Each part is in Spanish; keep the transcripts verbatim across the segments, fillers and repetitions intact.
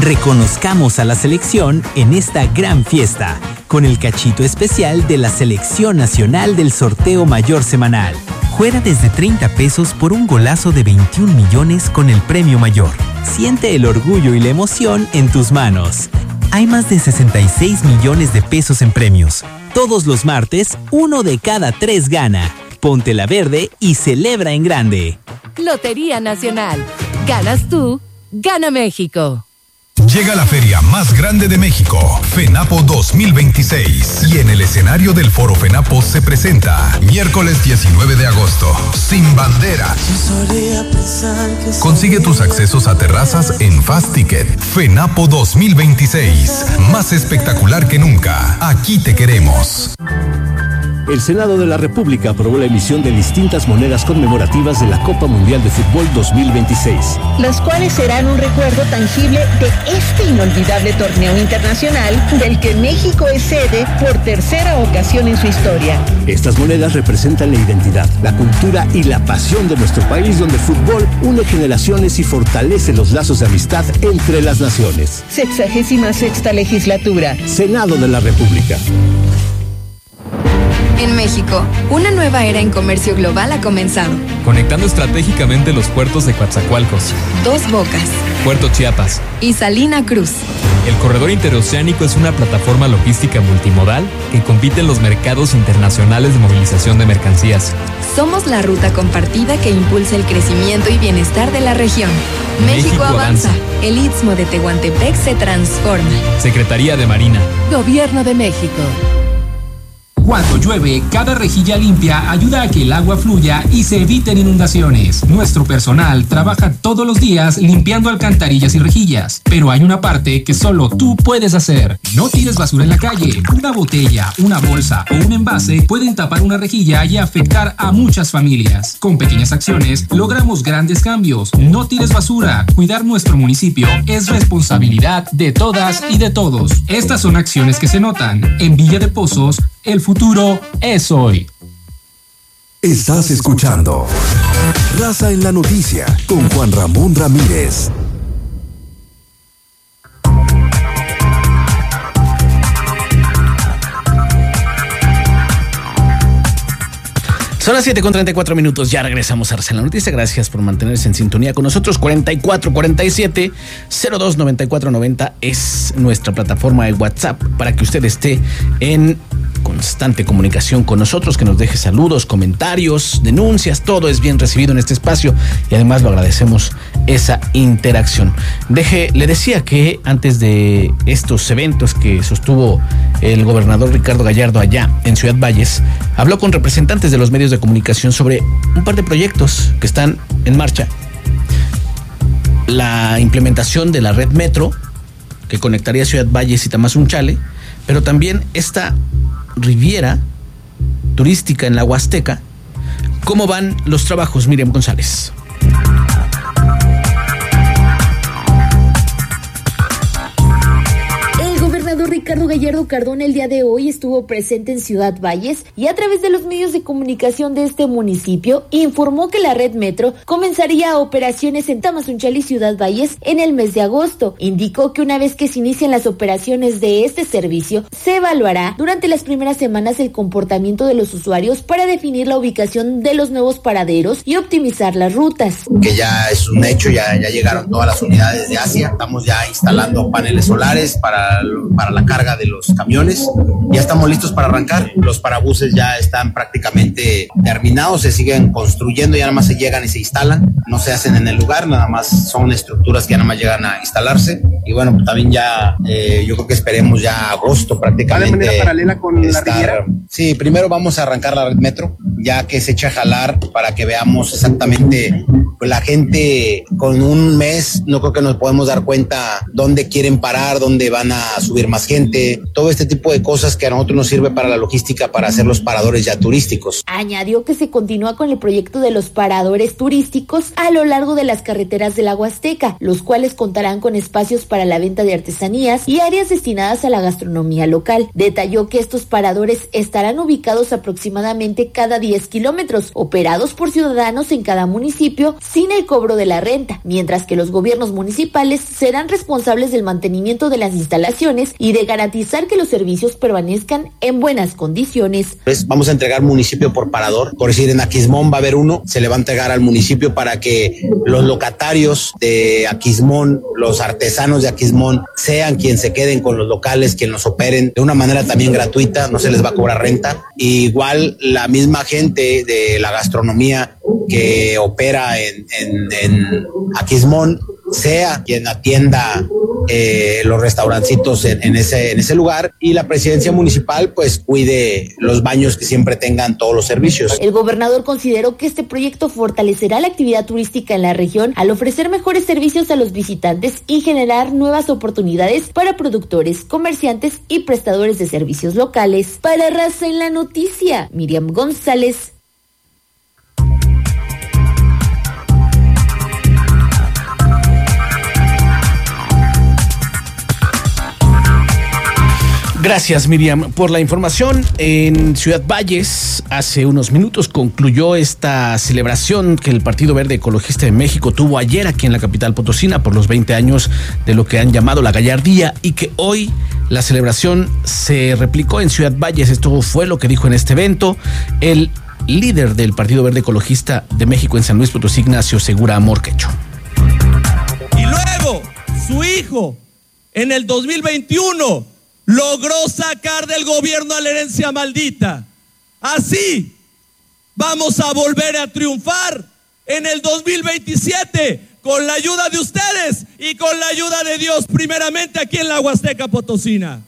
Reconozcamos a la selección en esta gran fiesta, con el cachito especial de la Selección Nacional del Sorteo Mayor Semanal. Juega desde treinta pesos por un golazo de veintiún millones con el premio mayor. Siente el orgullo y la emoción en tus manos. Hay más de sesenta y seis millones de pesos en premios. Todos los martes, uno de cada tres gana. Ponte la verde y celebra en grande. Lotería Nacional. Ganas tú, gana México. Llega la feria más grande de México, FENAPO dos mil veintiséis. Y en el escenario del Foro FENAPO se presenta miércoles diecinueve de agosto, Sin Banderas. Consigue tus accesos a terrazas en Fast Ticket. FENAPO dos mil veintiséis, más espectacular que nunca. Aquí te queremos. El Senado de la República aprobó la emisión de distintas monedas conmemorativas de la Copa Mundial de Fútbol dos mil veintiséis. Las cuales serán un recuerdo tangible de este inolvidable torneo internacional del que México es sede por tercera ocasión en su historia. Estas monedas representan la identidad, la cultura y la pasión de nuestro país, donde el fútbol une generaciones y fortalece los lazos de amistad entre las naciones. Sexagésima sexta legislatura. Senado de la República. En México, una nueva era en comercio global ha comenzado. Conectando estratégicamente los puertos de Coatzacoalcos, Dos Bocas, Puerto Chiapas y Salina Cruz. El corredor interoceánico es una plataforma logística multimodal que compite en los mercados internacionales de movilización de mercancías. Somos la ruta compartida que impulsa el crecimiento y bienestar de la región. México, México avanza. avanza. El Istmo de Tehuantepec se transforma. Secretaría de Marina. Gobierno de México. Cuando llueve, cada rejilla limpia ayuda a que el agua fluya y se eviten inundaciones. Nuestro personal trabaja todos los días limpiando alcantarillas y rejillas, pero hay una parte que solo tú puedes hacer. No tires basura en la calle. Una botella, una bolsa o un envase pueden tapar una rejilla y afectar a muchas familias. Con pequeñas acciones logramos grandes cambios. No tires basura. Cuidar nuestro municipio es responsabilidad de todas y de todos. Estas son acciones que se notan. En Villa de Pozos, el futuro es hoy. Estás escuchando Raza en la Noticia con Juan Ramón Ramírez. Son las siete con treinta y cuatro minutos, ya regresamos a Raza en la Noticia. Gracias por mantenerse en sintonía con nosotros. cuarenta y cuatro cuarenta y siete cero dos noventa y cuatro noventa es nuestra plataforma de WhatsApp para que usted esté en constante comunicación con nosotros, que nos deje saludos, comentarios, denuncias, todo es bien recibido en este espacio y además lo agradecemos esa interacción. Deje, le decía que antes de estos eventos que sostuvo el gobernador Ricardo Gallardo allá en Ciudad Valles, habló con representantes de los medios de comunicación sobre un par de proyectos que están en marcha. La implementación de la red Metro, que conectaría Ciudad Valles y Tamazunchale, pero también esta riviera turística en la Huasteca. ¿Cómo van los trabajos, Miriam González? Ricardo Gallardo Cardona el día de hoy estuvo presente en Ciudad Valles y a través de los medios de comunicación de este municipio informó que la red Metro comenzaría operaciones en Tamazunchale y Ciudad Valles en el mes de agosto. Indicó que una vez que se inician las operaciones de este servicio, se evaluará durante las primeras semanas el comportamiento de los usuarios para definir la ubicación de los nuevos paraderos y optimizar las rutas. Que ya es un hecho, ya, ya llegaron todas las unidades de Asia, estamos ya instalando paneles solares para, para la carga de los camiones, ya estamos listos para arrancar, los parabuses ya están prácticamente terminados, se siguen construyendo, ya nada más se llegan y se instalan, no se hacen en el lugar, nada más son estructuras que ya nada más llegan a instalarse y bueno, pues también ya eh, yo creo que esperemos ya agosto prácticamente. ¿De manera paralela con estar, la Riviera? Sí, primero vamos a arrancar la red Metro, ya que se echa a jalar para que veamos exactamente, pues la gente con un mes no creo que nos podemos dar cuenta dónde quieren parar, dónde van a subir más gente, todo este tipo de cosas que a nosotros nos sirve para la logística, para hacer los paradores ya turísticos. Añadió que se continúa con el proyecto de los paradores turísticos a lo largo de las carreteras de la Huasteca, los cuales contarán con espacios para la venta de artesanías y áreas destinadas a la gastronomía local. Detalló que estos paradores estarán ubicados aproximadamente cada diez kilómetros, operados por ciudadanos en cada municipio, sin el cobro de la renta, mientras que los gobiernos municipales serán responsables del mantenimiento de las instalaciones y de garantizar que los servicios permanezcan en buenas condiciones. Pues vamos a entregar municipio por parador, por decir en Aquismón va a haber uno, se le va a entregar al municipio para que los locatarios de Aquismón, los artesanos de Aquismón, sean quien se queden con los locales, quien los operen de una manera también gratuita, no se les va a cobrar renta. Y igual la misma gente de la gastronomía que opera en, en, en Aquismón, sea quien atienda eh, los restaurancitos en, en, ese, en ese lugar, y la presidencia municipal pues cuide los baños que siempre tengan todos los servicios. El gobernador consideró que este proyecto fortalecerá la actividad turística en la región al ofrecer mejores servicios a los visitantes y generar nuevas oportunidades para productores, comerciantes y prestadores de servicios locales. Para Raza en la Noticia, Miriam González. Gracias, Miriam, por la información. En Ciudad Valles, hace unos minutos concluyó esta celebración que el Partido Verde Ecologista de México tuvo ayer aquí en la capital potosina por los veinte años de lo que han llamado la gallardía, y que hoy la celebración se replicó en Ciudad Valles. Esto fue lo que dijo en este evento el líder del Partido Verde Ecologista de México en San Luis Potosí, Ignacio Segura Amorquecho. Y luego, su hijo, en el dos mil veintiuno, logró sacar del gobierno a la herencia maldita. Así vamos a volver a triunfar en el dos mil veintisiete con la ayuda de ustedes y con la ayuda de Dios, primeramente aquí en la Huasteca Potosina.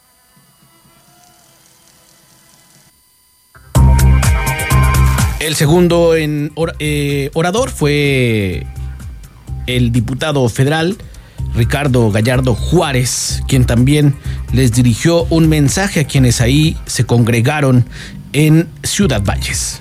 El segundo en or, eh, orador fue el diputado federal Ricardo Gallardo Juárez, quien también les dirigió un mensaje a quienes ahí se congregaron en Ciudad Valles.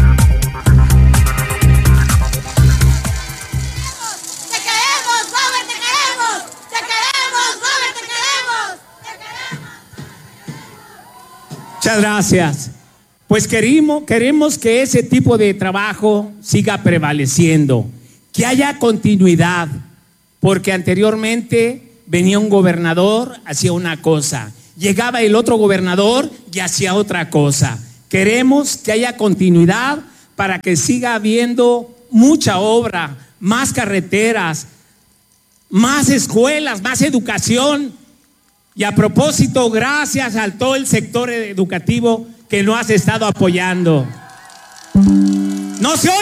¡Te queremos, Robert, te queremos! ¡Te queremos, Robert, te queremos! ¡Te queremos! Muchas gracias. Pues queremos, queremos que ese tipo de trabajo siga prevaleciendo, que haya continuidad. Porque anteriormente venía un gobernador, hacía una cosa, llegaba el otro gobernador y hacía otra cosa. Queremos que haya continuidad para que siga habiendo mucha obra, más carreteras, más escuelas, más educación. Y a propósito, gracias a todo el sector educativo que nos has estado apoyando. No se oye.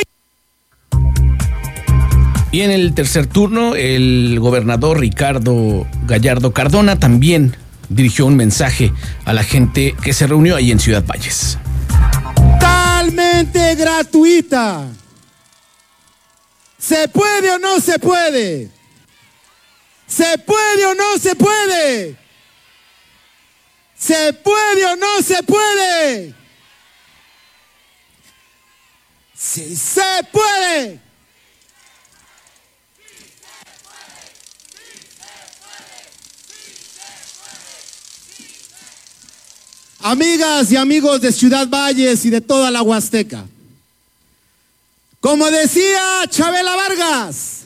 Y en el tercer turno, el gobernador Ricardo Gallardo Cardona también dirigió un mensaje a la gente que se reunió ahí en Ciudad Valles. Totalmente gratuita. ¿Se puede o no se puede? ¿Se puede o no se puede? ¿Se puede o no se puede? Sí se puede. Amigas y amigos de Ciudad Valles y de toda la Huasteca, como decía Chabela Vargas,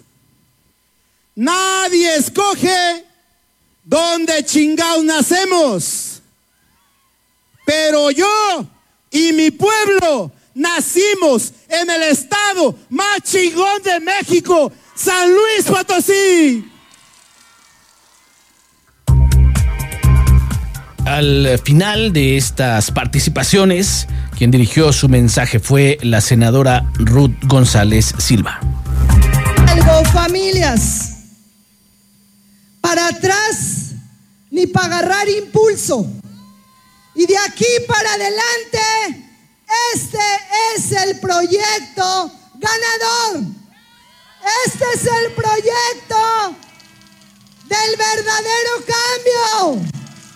nadie escoge dónde chingados nacemos, pero yo y mi pueblo nacimos en el estado más chingón de México, San Luis Potosí. Al final de estas participaciones, quien dirigió su mensaje fue la senadora Ruth González Silva. Algo, familias, para atrás ni para agarrar impulso. Y de aquí para adelante, este es el proyecto ganador. Este es el proyecto del verdadero cambio.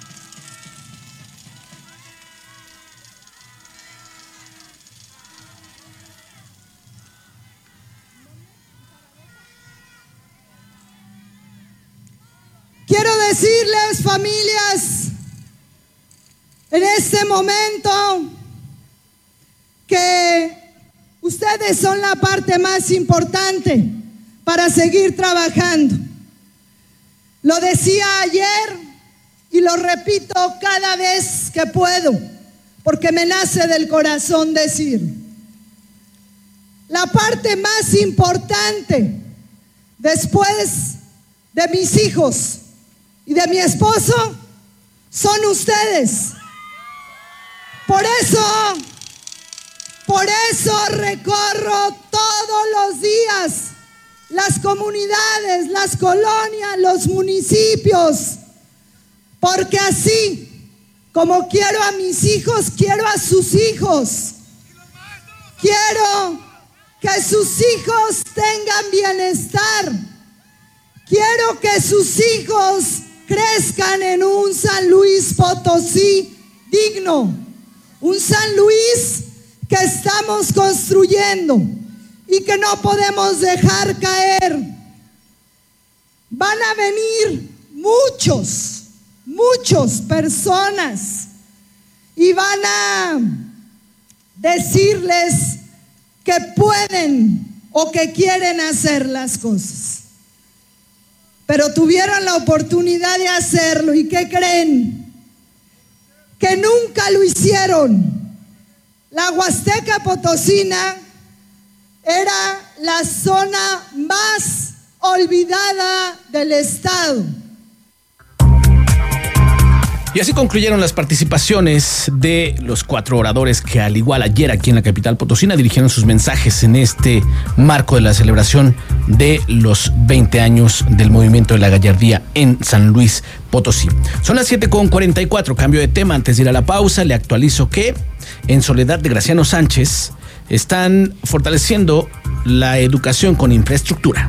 Quiero decirles, familias, en este momento que ustedes ustedes son la parte más importante para seguir trabajando. Lo decía ayer y lo repito cada vez que puedo, porque me nace del corazón decir. La parte más importante después de mis hijos y de mi esposo son ustedes. Por eso, por eso recorro todos los días las comunidades, las colonias, los municipios, porque así como quiero a mis hijos, quiero a sus hijos. Quiero que sus hijos tengan bienestar. Quiero que sus hijos crezcan en un San Luis Potosí digno, un San Luis que estamos construyendo y que no podemos dejar caer. Van a venir muchos, muchas personas y van a decirles que pueden o que quieren hacer las cosas. Pero tuvieron la oportunidad de hacerlo y ¿qué creen? Que nunca lo hicieron. La Huasteca Potosina era la zona más olvidada del estado. Y así concluyeron las participaciones de los cuatro oradores que, al igual ayer aquí en la capital potosina, dirigieron sus mensajes en este marco de la celebración de los veinte años del Movimiento de la Gallardía en San Luis Potosí. Son las siete con cuarenta y cuatro, cambio de tema. Antes de ir a la pausa, le actualizo que en Soledad de Graciano Sánchez están fortaleciendo la educación con infraestructura.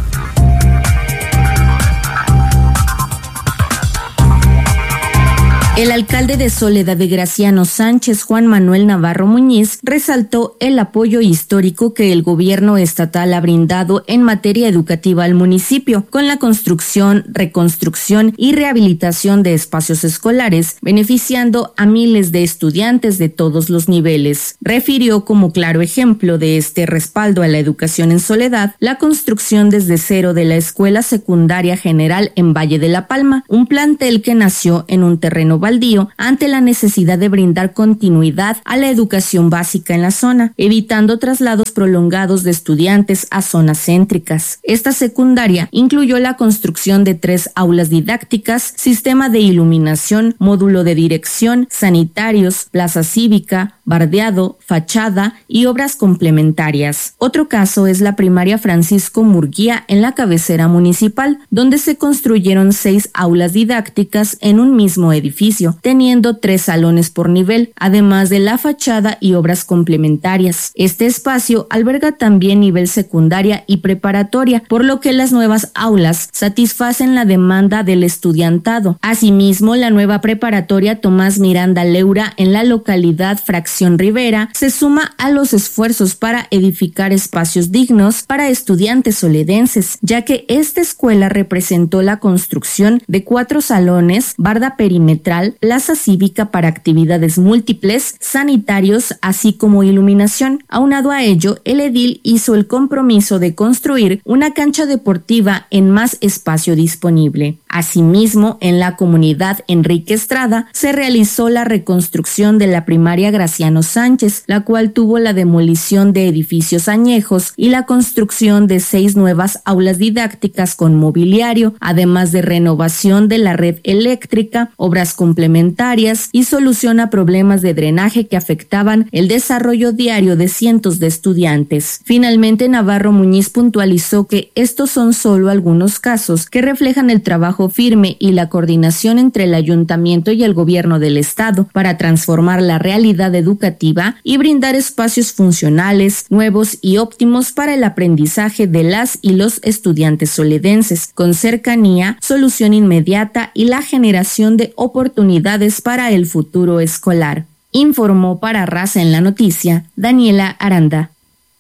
El alcalde de Soledad de Graciano Sánchez, Juan Manuel Navarro Muñiz, resaltó el apoyo histórico que el gobierno estatal ha brindado en materia educativa al municipio, con la construcción, reconstrucción y rehabilitación de espacios escolares, beneficiando a miles de estudiantes de todos los niveles. Refirió como claro ejemplo de este respaldo a la educación en Soledad, la construcción desde cero de la Escuela Secundaria General en Valle de la Palma, un plantel que nació en un terreno baldío ante la necesidad de brindar continuidad a la educación básica en la zona, evitando traslados prolongados de estudiantes a zonas céntricas. Esta secundaria incluyó la construcción de tres aulas didácticas, sistema de iluminación, módulo de dirección, sanitarios, plaza cívica, bardeado, fachada y obras complementarias. Otro caso es la primaria Francisco Murguía en la cabecera municipal, donde se construyeron seis aulas didácticas en un mismo edificio, teniendo tres salones por nivel, además de la fachada y obras complementarias. Este espacio alberga también nivel secundaria y preparatoria, por lo que las nuevas aulas satisfacen la demanda del estudiantado. Asimismo, la nueva preparatoria Tomás Miranda Leura en la localidad Fracción Rivera se suma a los esfuerzos para edificar espacios dignos para estudiantes soledenses, ya que esta escuela representó la construcción de cuatro salones, barda perimetral, plaza cívica para actividades múltiples, sanitarios, así como iluminación. Aunado a ello, el edil hizo el compromiso de construir una cancha deportiva en más espacio disponible. Asimismo, en la comunidad Enrique Estrada se realizó la reconstrucción de la primaria Graciano Sánchez, la cual tuvo la demolición de edificios añejos y la construcción de seis nuevas aulas didácticas con mobiliario, además de renovación de la red eléctrica, obras complementarias y solución a problemas de drenaje que afectaban el desarrollo diario de cientos de estudiantes. Finalmente, Navarro Muñiz puntualizó que estos son solo algunos casos que reflejan el trabajo firme y la coordinación entre el ayuntamiento y el gobierno del estado para transformar la realidad educativa y brindar espacios funcionales, nuevos y óptimos para el aprendizaje de las y los estudiantes soledenses, con cercanía, solución inmediata y la generación de oportunidades para el futuro escolar. Informó para Raza en la Noticia, Daniela Aranda.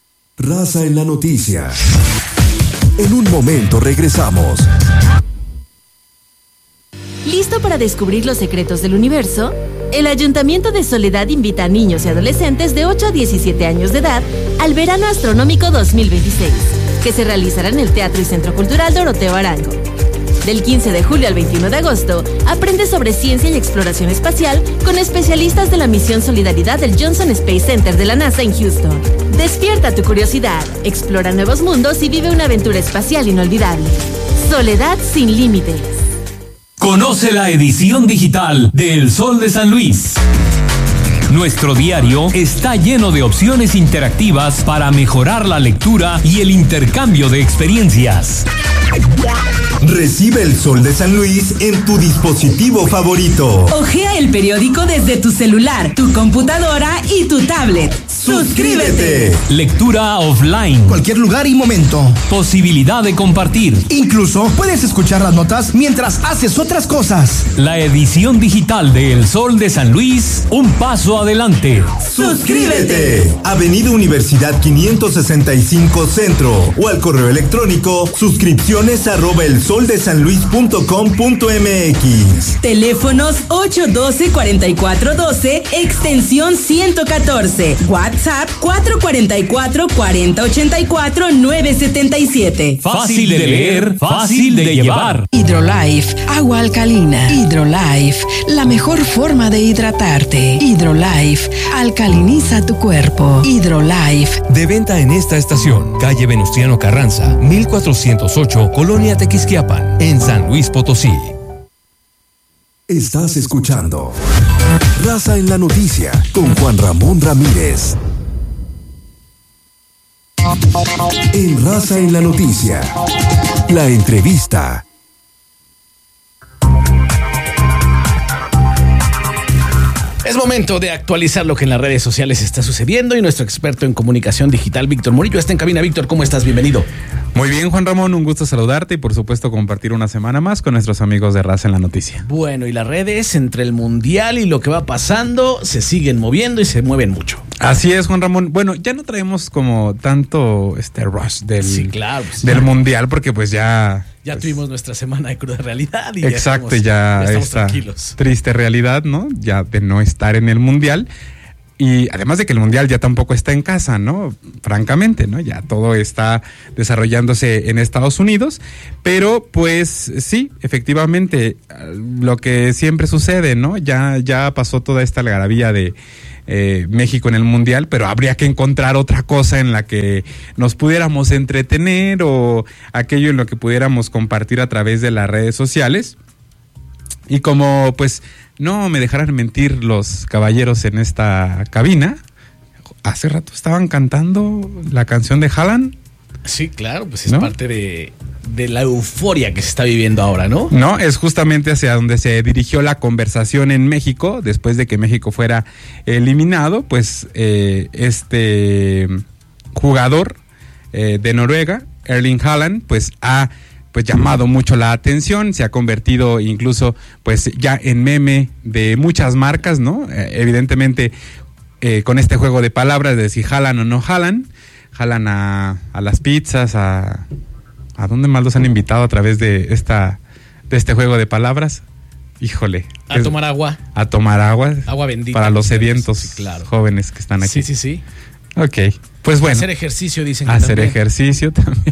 Raza en la Noticia. En un momento regresamos. ¿Listo para descubrir los secretos del universo? El Ayuntamiento de Soledad invita a niños y adolescentes de ocho a diecisiete años de edad al Verano Astronómico dos mil veintiséis, que se realizará en el Teatro y Centro Cultural Doroteo Arango. Del quince de julio al veintiuno de agosto, aprende sobre ciencia y exploración espacial con especialistas de la misión Solidaridad del Johnson Space Center de la NASA en Houston. Despierta tu curiosidad, explora nuevos mundos y vive una aventura espacial inolvidable. Soledad sin límites. Conoce la edición digital de El Sol de San Luis. Nuestro diario está lleno de opciones interactivas para mejorar la lectura y el intercambio de experiencias. Recibe El Sol de San Luis en tu dispositivo favorito. Ojea el periódico desde tu celular, tu computadora y tu tablet. ¡Suscríbete! Lectura offline. Cualquier lugar y momento. Posibilidad de compartir. Incluso puedes escuchar las notas mientras haces otras cosas. La edición digital de El Sol de San Luis, un paso adelante. ¡Suscríbete! Avenida Universidad quinientos sesenta y cinco Centro o al correo electrónico suscripciones arroba el sol de san luis punto com punto m x. Teléfonos ocho uno dos, cuatro cuatro uno dos, extensión ciento catorce. WhatsApp cuatro cuatro cuatro, cuatro cero ocho cuatro, nueve siete siete. Fácil de leer, fácil de llevar. Hidrolife, agua alcalina. Hidrolife, la mejor forma de hidratarte. Hidrolife, alcaliniza tu cuerpo. Hidrolife. De venta en esta estación, calle Venustiano Carranza, mil cuatrocientos ocho, Colonia Tequisquiapan, en San Luis Potosí. Estás escuchando Raza en la Noticia con Juan Ramón Ramírez. En Raza en la Noticia, la entrevista. Es momento de actualizar lo que en las redes sociales está sucediendo y nuestro experto en comunicación digital, Víctor Murillo, está en cabina. Víctor, ¿cómo estás? Bienvenido. Muy bien, Juan Ramón, un gusto saludarte y por supuesto compartir una semana más con nuestros amigos de Raza en la Noticia. Bueno, y las redes entre el mundial y lo que va pasando se siguen moviendo y se mueven mucho. Así es, Juan Ramón. Bueno, ya no traemos como tanto este rush del, sí, claro, pues, del ya. mundial porque pues ya... Ya pues, tuvimos nuestra semana de cruda realidad y exacto, ya estamos, ya, ya estamos esta tranquilos. Triste realidad, ¿no? Ya de no estar en el mundial. Y además de que el mundial ya tampoco está en casa, ¿no? Francamente, ¿no? Ya todo está desarrollándose en Estados Unidos, pero pues sí, efectivamente, lo que siempre sucede, ¿no? Ya, ya pasó toda esta algarabía de eh, México en el mundial, pero habría que encontrar otra cosa en la que nos pudiéramos entretener o aquello en lo que pudiéramos compartir a través de las redes sociales. Y como pues no me dejarán mentir los caballeros en esta cabina, hace rato estaban cantando la canción de Haaland. Sí, claro, pues es ¿no? parte de, de la euforia que se está viviendo ahora, ¿no? No, es justamente hacia donde se dirigió la conversación en México, después de que México fuera eliminado, pues eh, este jugador eh, de Noruega, Erling Haaland, pues ha pues llamado mucho la atención, se ha convertido incluso pues ya en meme de muchas marcas, ¿no? Eh, evidentemente eh, con este juego de palabras de si jalan o no jalan, jalan a, a las pizzas, a ¿a dónde más los han invitado a través de esta de este juego de palabras? Híjole. A es, tomar agua. A tomar agua. Agua bendita. Para los sedientos sí, claro. jóvenes que están aquí. Sí, sí, sí. Ok, pues bueno. Hacer ejercicio, dicen que Hacer también. ejercicio también.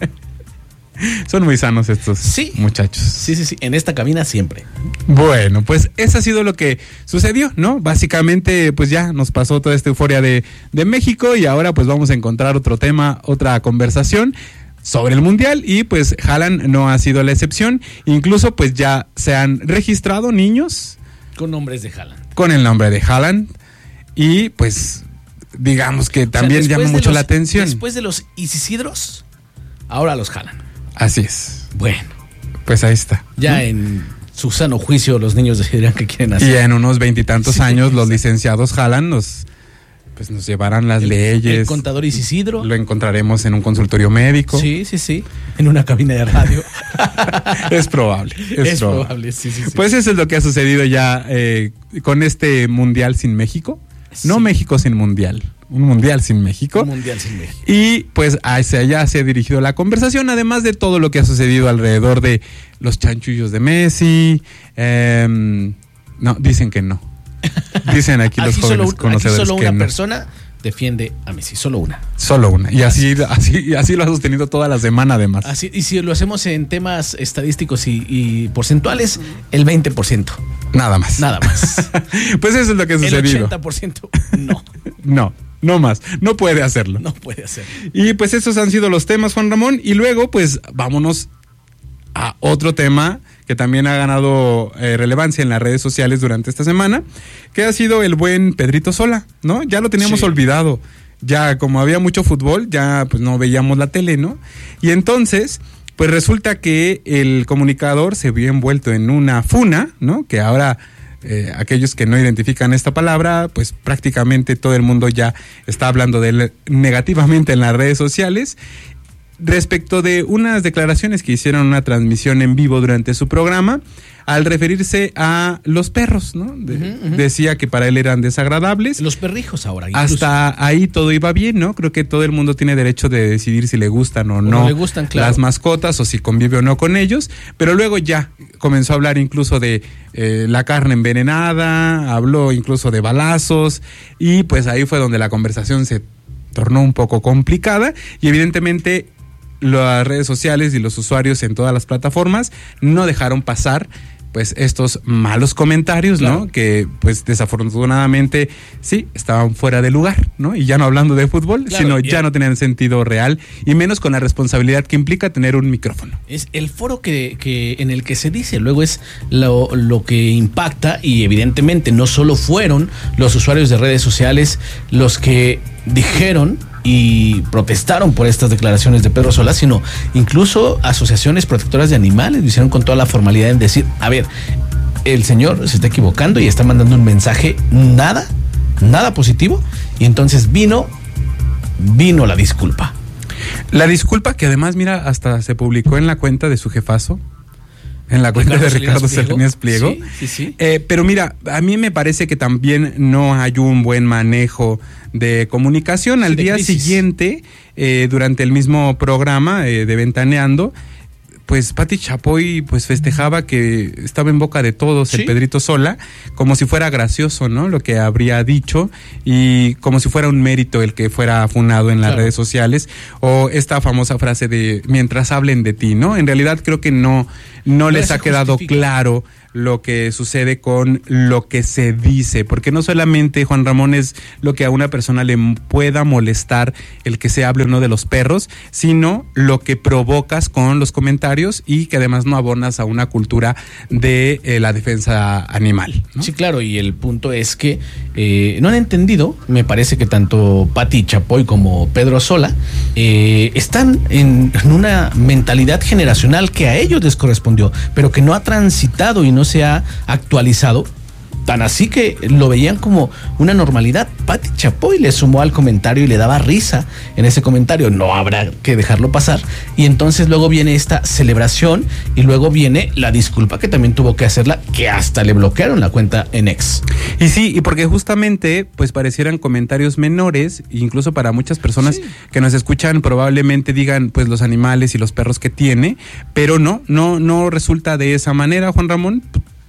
Son muy sanos estos sí. muchachos. Sí, sí, sí. En esta cabina siempre. Bueno, pues eso ha sido lo que sucedió, ¿no? Básicamente, pues ya nos pasó toda esta euforia de, de México y ahora pues vamos a encontrar otro tema, otra conversación sobre el mundial y pues Haaland no ha sido la excepción. Incluso pues ya se han registrado niños con nombres de Haaland. Con el nombre de Haaland y pues digamos que también o sea, llama mucho los, la atención. Después de los Isidros, ahora los Haaland. Así es. Bueno. Pues ahí está. Ya ¿no? En su sano juicio los niños decidirán qué quieren hacer. Y en unos veintitantos sí, años los sí. licenciados Haaland nos, pues nos llevarán las el, leyes. El contador Isidro. Lo encontraremos en un consultorio médico. Sí, sí, sí. En una cabina de radio. Es probable. Es, es probable. probable, sí, sí, sí. Pues eso es lo que ha sucedido ya eh, con este mundial sin México. Sí. No México sin mundial. Un mundial sin México. Un mundial sin México. Y pues hacia allá se ha dirigido la conversación, además de todo lo que ha sucedido alrededor de los chanchullos de Messi. Eh, no, dicen que no. Dicen aquí los Aquí jóvenes solo, conocedores aquí solo que una no. persona defiende a Messi, solo una. Solo una. Y así, así, así lo ha sostenido toda la semana además. Así, y si lo hacemos en temas estadísticos y, y porcentuales, el veinte por ciento. Nada más. Nada más. Pues eso es lo que ha sucedido. El ochenta por ciento no. No, no más. No puede hacerlo. No puede hacerlo. Y pues esos han sido los temas, Juan Ramón. Y luego, pues vámonos a otro tema que también ha ganado eh, relevancia en las redes sociales durante esta semana, que ha sido el buen Pedrito Sola, ¿no? Ya lo teníamos sí. olvidado. Ya como había mucho fútbol, ya pues no veíamos la tele, ¿no? Y entonces, pues resulta que el comunicador se vio envuelto en una funa, ¿no? Que ahora eh, aquellos que no identifican esta palabra, pues prácticamente todo el mundo ya está hablando de él negativamente en las redes sociales, respecto de unas declaraciones que hicieron en una transmisión en vivo durante su programa, al referirse a los perros, ¿no? De, uh-huh, uh-huh. Decía que para él eran desagradables. Los perrijos ahora. Incluso. Hasta ahí todo iba bien, ¿no? Creo que todo el mundo tiene derecho de decidir si le gustan o, o no, no le gustan, claro. las mascotas o si convive o no con ellos, pero luego ya comenzó a hablar incluso de eh, la carne envenenada, habló incluso de balazos y pues ahí fue donde la conversación se tornó un poco complicada y evidentemente las redes sociales y los usuarios en todas las plataformas no dejaron pasar pues estos malos comentarios, claro. ¿no? Que pues desafortunadamente sí, estaban fuera de lugar, ¿no? Y ya no hablando de fútbol, claro, sino ya no tenían sentido real y menos con la responsabilidad que implica tener un micrófono. Es el foro que, que en el que se dice, luego es lo, lo que impacta y evidentemente no solo fueron los usuarios de redes sociales los que dijeron y protestaron por estas declaraciones de Pedro Sola, sino incluso asociaciones protectoras de animales lo hicieron con toda la formalidad en decir, a ver, el señor se está equivocando y está mandando un mensaje nada, nada positivo, y entonces vino, vino la disculpa. La disculpa que además, mira, hasta se publicó en la cuenta de su jefazo, en la cuenta Ricardo de Ricardo Salinas Pliego. Sí, sí, sí. Eh, pero mira, a mí me parece que también no hay un buen manejo de comunicación. Al sí, día crisis. siguiente, eh, durante el mismo programa eh, de Ventaneando, pues Pati Chapoy pues festejaba que estaba en boca de todos ¿Sí? el Pedrito Sola, como si fuera gracioso, ¿no? Lo que habría dicho y como si fuera un mérito el que fuera funado en las claro. redes sociales, o esta famosa frase de mientras hablen de ti, ¿no? En realidad creo que no, no, no les ha quedado justifica. claro lo que sucede con lo que se dice, porque no solamente, Juan Ramón, es lo que a una persona le pueda molestar el que se hable o no de los perros, sino lo que provocas con los comentarios y que además no abonas a una cultura de eh, la defensa animal, ¿no? Sí, claro, y el punto es que eh, no han entendido, me parece que tanto Pati Chapoy como Pedro Sola eh, están en, en una mentalidad generacional que a ellos les correspondió, pero que no ha transitado y no se ha actualizado, tan así que lo veían como una normalidad. Pati Chapoy le sumó al comentario y le daba risa en ese comentario, no habrá que dejarlo pasar, y entonces luego viene esta celebración y luego viene la disculpa que también tuvo que hacerla, que hasta le bloquearon la cuenta en X. Y sí, y porque justamente pues parecieran comentarios menores, incluso para muchas personas sí. que nos escuchan probablemente digan pues los animales y los perros que tiene, pero no, no, no resulta de esa manera, Juan Ramón.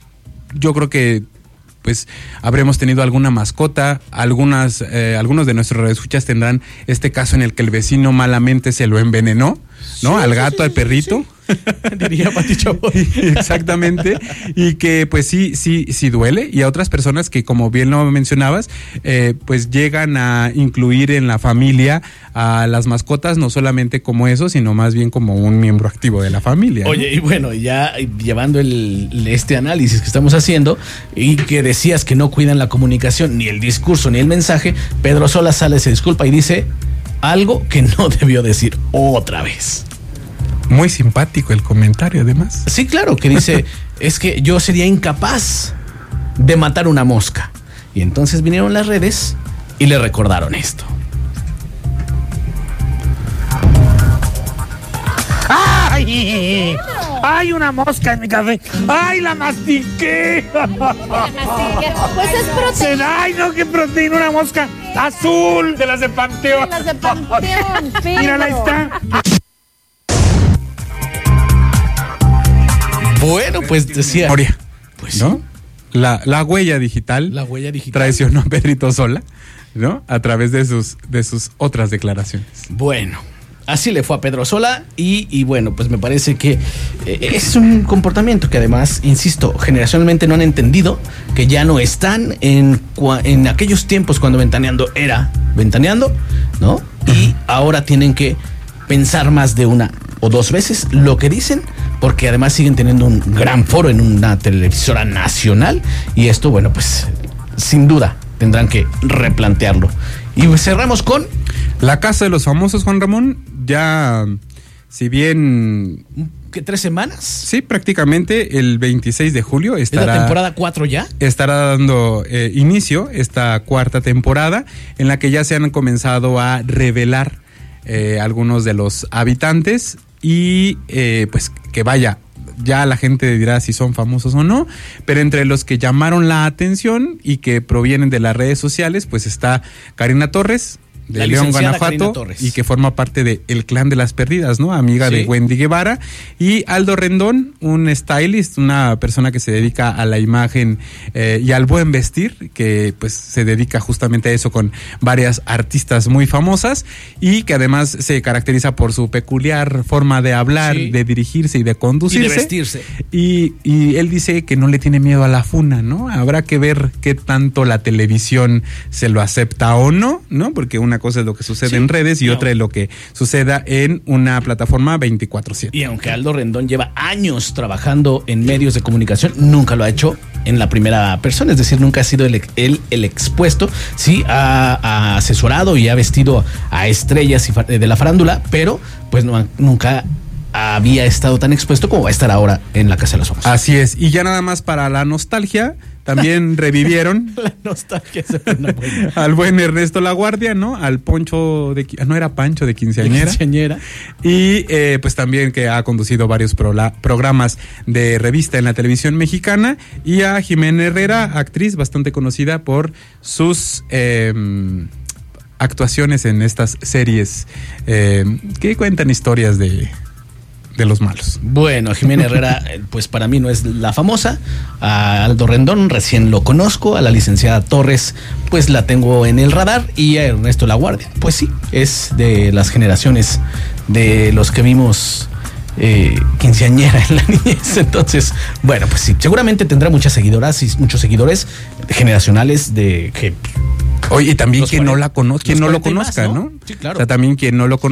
Yo creo que pues habremos tenido alguna mascota, algunas, eh, algunos de nuestros radioescuchas tendrán este caso en el que el vecino malamente se lo envenenó, ¿no? Sí, al gato, sí, al perrito. Sí. Diría Pati Chapoy. Exactamente. Y que pues sí, sí, sí duele. Y a otras personas que, como bien lo mencionabas, eh, pues llegan a incluir en la familia a las mascotas, no solamente como eso, sino más bien como un miembro activo de la familia, ¿no? Oye, y bueno, ya llevando el, este análisis que estamos haciendo y que decías que no cuidan la comunicación, ni el discurso, ni el mensaje, Pedro Sola sale, se disculpa y dice algo que no debió decir otra vez. Muy simpático el comentario, además. Sí, claro, que dice, es que yo sería incapaz de matar una mosca. Y entonces vinieron las redes y le recordaron esto. ¡Ay! ¡Ay, una mosca en mi café! ¡Ay, la mastiqué! La mastiqué. Pues es proteína. ¡Ay, no, qué proteína! Una mosca azul de las de Panteón. De las de Panteón, Pedro. Mírala, ahí está. Bueno, pues decía. Moria, pues ¿no? sí. La, la huella digital. La huella digital. Traicionó a Pedrito Sola, ¿no? A través de sus, de sus otras declaraciones. Bueno, así le fue a Pedro Sola y, y bueno, pues me parece que eh, es un comportamiento que además, insisto, generacionalmente no han entendido, que ya no están en, en aquellos tiempos cuando Ventaneando era Ventaneando, ¿no? Y ahora tienen que pensar más de una o dos veces lo que dicen, porque además siguen teniendo un gran foro en una televisora nacional y esto, bueno, pues sin duda tendrán que replantearlo. Y pues cerramos con La Casa de los Famosos, Juan Ramón. Ya, si bien... ¿Qué, tres semanas? Sí, prácticamente el veintiséis de julio estará... ¿Es la temporada cuatro ya? Estará dando eh, inicio esta cuarta temporada en la que ya se han comenzado a revelar eh, algunos de los habitantes y eh, pues que vaya... Ya la gente dirá si son famosos o no, pero entre los que llamaron la atención y que provienen de las redes sociales, pues está Karina Torres, de la León, licenciada Guanajuato, Karina Torres, y que forma parte de El Clan de las Perdidas, ¿no? Amiga sí. de Wendy Guevara, y Aldo Rendón, un stylist, una persona que se dedica a la imagen eh, y al buen vestir, que pues se dedica justamente a eso con varias artistas muy famosas y que además se caracteriza por su peculiar forma de hablar, sí. de dirigirse y de conducirse. Y de vestirse. Y, y él dice que no le tiene miedo a la funa, ¿no? Habrá que ver qué tanto la televisión se lo acepta o no, ¿no? Porque una cosa es lo que sucede sí, en redes y no. otra es lo que suceda en una plataforma veinticuatro siete. Y aunque Aldo Rendón lleva años trabajando en medios de comunicación, nunca lo ha hecho en la primera persona, es decir, nunca ha sido el, el, el expuesto. Sí, ha, ha asesorado y ha vestido a estrellas de la farándula, pero pues no, nunca había estado tan expuesto como va a estar ahora en La Casa de los Famosos. Así es, y ya nada más para la nostalgia, también revivieron la nostalgia se buena. al buen Ernesto Laguardia, ¿no? Al Poncho de... No era Pancho de quinceañera. De quinceañera. Y eh, pues también que ha conducido varios pro- programas de revista en la televisión mexicana. Y a Jimena Herrera, actriz bastante conocida por sus... Eh, actuaciones en estas series eh, que cuentan historias de... de los malos. Bueno, Jimena Herrera, pues para mí no es la famosa. A Aldo Rendón recién lo conozco. A la licenciada Torres, pues la tengo en el radar. Y a Ernesto Laguardia, pues sí, es de las generaciones de los que vimos eh, quinceañera en la niñez. Entonces, bueno, pues sí, seguramente tendrá muchas seguidoras y muchos seguidores generacionales de que... Oye, y también quien no la conozca, quien no lo conozca, más, ¿no? Sí, claro. O sea, también quien no lo conozca.